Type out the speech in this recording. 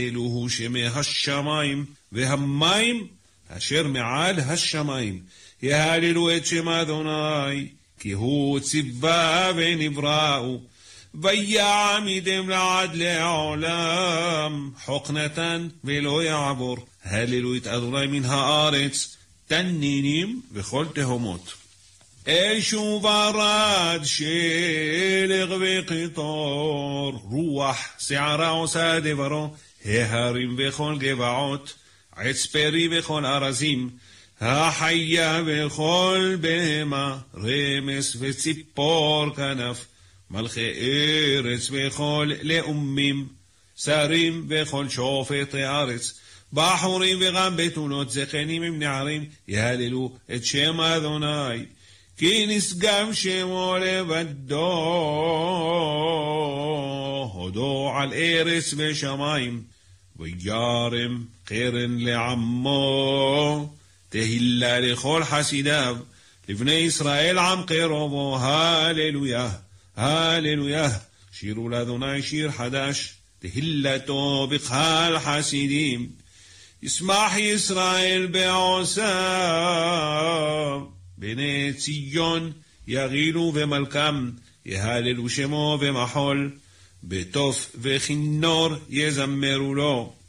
אלוהו שמי השמיים והמים אשר מעל השמיים. יהללו את שם אדוני, כי הוא ציווה ונבראו. ויעמידם לעד לעולם, חוק נתן ולא יעבור. הללו את אדוני מן הארץ, תנינים וכל תהומות. אש וברד שלג וקיטור, רוח שערה עושה דברו. ההרים וכל גבעות, עץ פרי וכל ארזים, החיה וכל בהמה, רמס וציפור כנף, מלכי ארץ וכל לאומים, שרים וכל שופט הארץ, בחורים וגם בתולות, זקנים עם נערים, יהללו את שם אדוני, כי נשגב שמו לבדו, הודו על ארץ ושמיים, וירם קרן לעמו, תהילה לכל חסידיו, לבני ישראל עם קרובו. הללויה, הללויה, שירו לאדוני שיר חדש, תהילתו בכל חסידים. ישמח ישראל בעושיו, בני ציון יגילו ומלכם, יהללו שמו ומחול, בתוף וכינור יזמרו לו.